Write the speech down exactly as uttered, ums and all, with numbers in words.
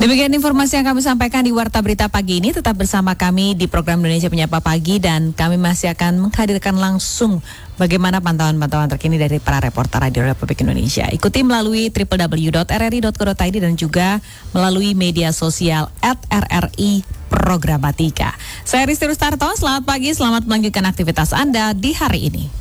Demikian informasi yang kami sampaikan di Warta Berita Pagi ini. Tetap bersama kami di program Indonesia Menyapa Pagi dan kami masih akan menghadirkan langsung bagaimana pantauan-pantauan terkini dari para reporter Radio Republik Indonesia. Ikuti melalui w w w dot r r i dot co dot i d dan juga melalui media sosial at r r i Programatika. Saya Risti Rustarto, selamat pagi, selamat melanjutkan aktivitas Anda di hari ini.